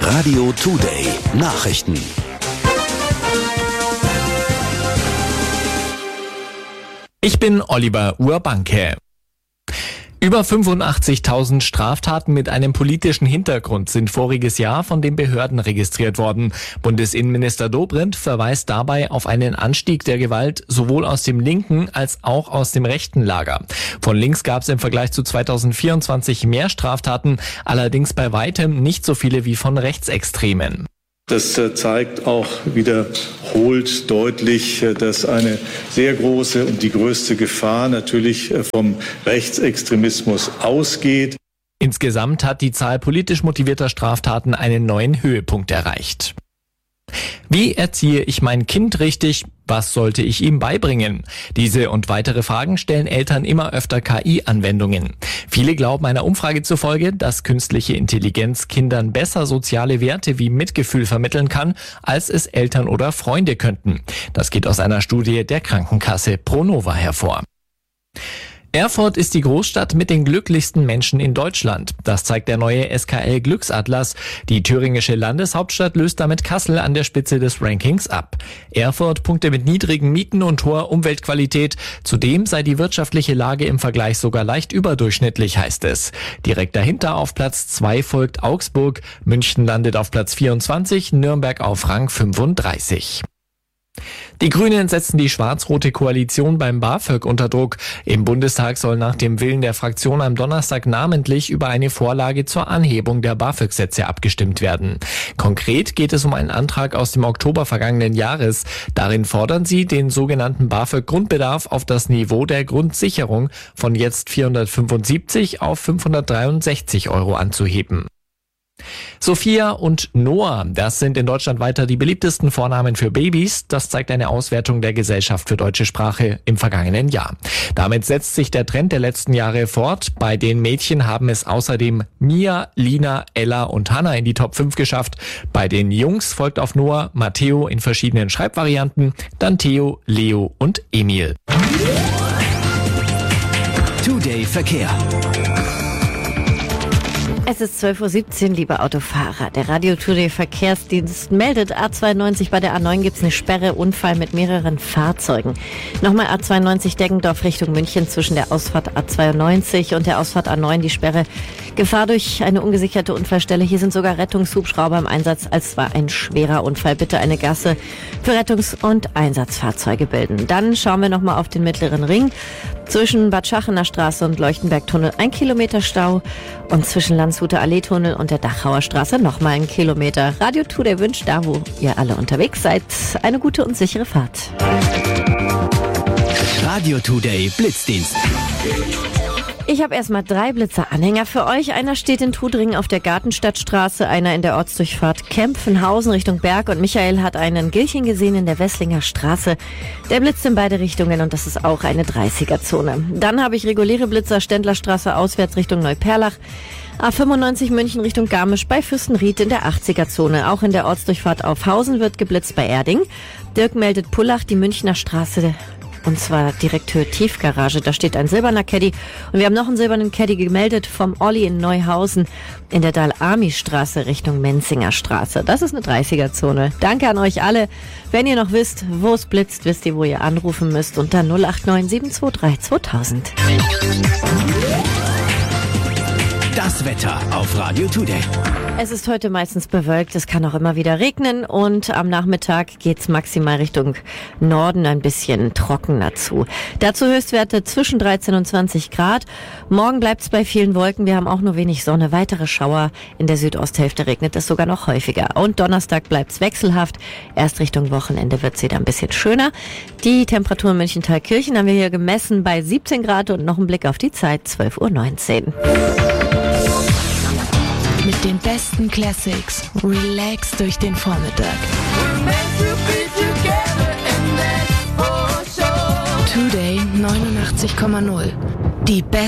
Radio Today Nachrichten. Ich bin Oliver Urbanke. Über 85.000 Straftaten mit einem politischen Hintergrund sind voriges Jahr von den Behörden registriert worden. Bundesinnenminister Dobrindt verweist dabei auf einen Anstieg der Gewalt sowohl aus dem linken als auch aus dem rechten Lager. Von links gab es im Vergleich zu 2024 mehr Straftaten, allerdings bei weitem nicht so viele wie von Rechtsextremen. Das zeigt auch wiederholt deutlich, dass eine sehr große und die größte Gefahr natürlich vom Rechtsextremismus ausgeht. Insgesamt hat die Zahl politisch motivierter Straftaten einen neuen Höhepunkt erreicht. Wie erziehe ich mein Kind richtig? Was sollte ich ihm beibringen? Diese und weitere Fragen stellen Eltern immer öfter KI-Anwendungen. Viele glauben einer Umfrage zufolge, dass künstliche Intelligenz Kindern besser soziale Werte wie Mitgefühl vermitteln kann, als es Eltern oder Freunde könnten. Das geht aus einer Studie der Krankenkasse Pronova hervor. Erfurt ist die Großstadt mit den glücklichsten Menschen in Deutschland. Das zeigt der neue SKL Glücksatlas. Die thüringische Landeshauptstadt löst damit Kassel an der Spitze des Rankings ab. Erfurt punkte mit niedrigen Mieten und hoher Umweltqualität. Zudem sei die wirtschaftliche Lage im Vergleich sogar leicht überdurchschnittlich, heißt es. Direkt dahinter auf Platz 2 folgt Augsburg. München landet auf Platz 24, Nürnberg auf Rang 35. Die Grünen setzen die schwarz-rote Koalition beim BAföG unter Druck. Im Bundestag soll nach dem Willen der Fraktion am Donnerstag namentlich über eine Vorlage zur Anhebung der BAföG-Sätze abgestimmt werden. Konkret geht es um einen Antrag aus dem Oktober vergangenen Jahres. Darin fordern sie, den sogenannten BAföG-Grundbedarf auf das Niveau der Grundsicherung von jetzt 475 auf 563 € anzuheben. Sophia und Noah, das sind in Deutschland weiter die beliebtesten Vornamen für Babys. Das zeigt eine Auswertung der Gesellschaft für deutsche Sprache im vergangenen Jahr. Damit setzt sich der Trend der letzten Jahre fort. Bei den Mädchen haben es außerdem Mia, Lina, Ella und Hannah in die Top 5 geschafft. Bei den Jungs folgt auf Noah Matteo in verschiedenen Schreibvarianten, dann Theo, Leo und Emil. Today Verkehr. Es ist 12:17 Uhr, liebe Autofahrer. Der Radio Today Verkehrsdienst meldet, A92 bei der A9 gibt's eine Sperre, Unfall mit mehreren Fahrzeugen. Nochmal A92 Deggendorf Richtung München zwischen der Ausfahrt A92 und der Ausfahrt A9 die Sperre. Gefahr durch eine ungesicherte Unfallstelle. Hier sind sogar Rettungshubschrauber im Einsatz, als es war ein schwerer Unfall. Bitte eine Gasse für Rettungs- und Einsatzfahrzeuge bilden. Dann schauen wir nochmal auf den Mittleren Ring. Zwischen Bad Schachener Straße und Leuchtenbergtunnel 1 Kilometer Stau und zwischen Landshuter Allee-Tunnel und der Dachauer Straße nochmal 1 Kilometer. Radio Today wünscht, da wo ihr alle unterwegs seid, eine gute und sichere Fahrt. Radio Today Blitzdienst. Ich habe erstmal 3 Blitzer-Anhänger für euch. Einer steht in Trudringen auf der Gartenstadtstraße, einer in der Ortsdurchfahrt Kempfenhausen Richtung Berg und Michael hat einen Gilchen gesehen in der Wesslinger Straße. Der blitzt in beide Richtungen und das ist auch eine 30er-Zone. Dann habe ich reguläre Blitzer Ständlerstraße auswärts Richtung Neuperlach. A95 München Richtung Garmisch bei Fürstenried in der 80er-Zone. Auch in der Ortsdurchfahrt Aufhausen wird geblitzt bei Erding. Dirk meldet Pullach, die Münchner Straße. Und zwar direkt Höhe Tiefgarage. Da steht ein silberner Caddy. Und wir haben noch einen silbernen Caddy gemeldet vom Olli in Neuhausen in der Dal-Ami-Straße Richtung Menzinger Straße. Das ist eine 30er-Zone. Danke an euch alle. Wenn ihr noch wisst, wo es blitzt, wisst ihr, wo ihr anrufen müsst. Unter 089 723 2000. Das Wetter auf Radio Today. Es ist heute meistens bewölkt, es kann auch immer wieder regnen und am Nachmittag geht's maximal Richtung Norden ein bisschen trockener zu. Dazu Höchstwerte zwischen 13 und 20 Grad. Morgen bleibt's bei vielen Wolken, wir haben auch nur wenig Sonne. Weitere Schauer in der Südosthälfte regnet es sogar noch häufiger. Und Donnerstag bleibt's wechselhaft. Erst Richtung Wochenende wird's wieder ein bisschen schöner. Die Temperatur in München-Thalkirchen haben wir hier gemessen bei 17 Grad und noch ein Blick auf die Zeit, 12:19 Uhr. Mit den besten Classics. Relax durch den Vormittag. Today 89,0. Die besten